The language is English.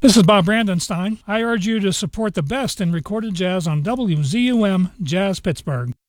This is Bob Brandenstein. I urge you to support the best in recorded jazz on WZUM Jazz Pittsburgh.